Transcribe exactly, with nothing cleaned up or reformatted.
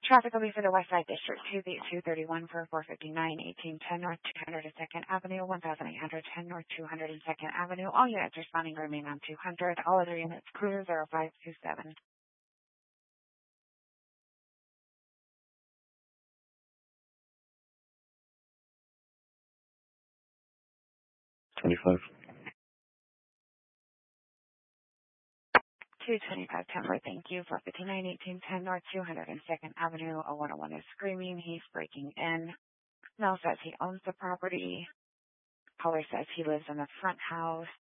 Traffic will be for the West Side District, two thirty-one for four fifty-nine, eighteen ten North two hundred second Avenue, eighteen ten North two hundred second Avenue. All units responding remain on two hundred. All other units clear zero five two seven. twenty-five. two twenty-five Temper, thank you. four fifty-nine, eighteen ten North two hundred second Avenue. oh one oh one is screaming. He's breaking in. Mel says he owns the property. Caller says he lives in the front house.